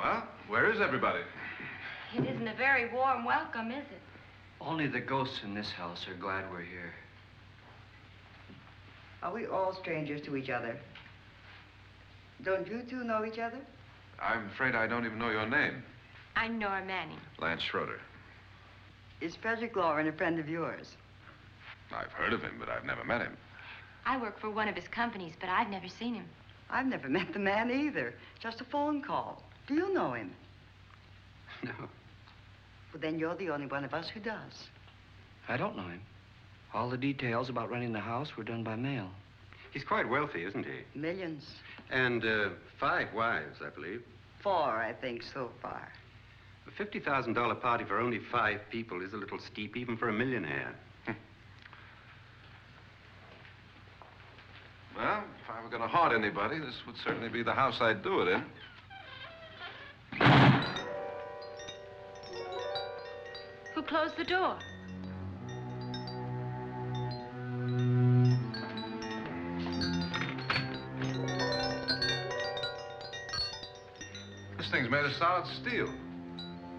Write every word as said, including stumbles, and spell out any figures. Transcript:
Well, where is everybody? It isn't a very warm welcome, is it? Only the ghosts in this house are glad we're here. Are we all strangers to each other? Don't you two know each other? I'm afraid I don't even know your name. I'm Nora Manning. Lance Schroeder. Is Frederick Loren a friend of yours? I've heard of him, but I've never met him. I work for one of his companies, but I've never seen him. I've never met the man either. Just a phone call. Do you know him? No. Well, then you're the only one of us who does. I don't know him. All the details about renting the house were done by mail. He's quite wealthy, isn't he? Millions. And uh, five wives, I believe. Four, I think, so far. A fifty thousand dollar party for only five people is a little steep, even for a millionaire. Well, if I were going to haunt anybody, this would certainly be the house I'd do it in. Who closed the door? This thing's made of solid steel.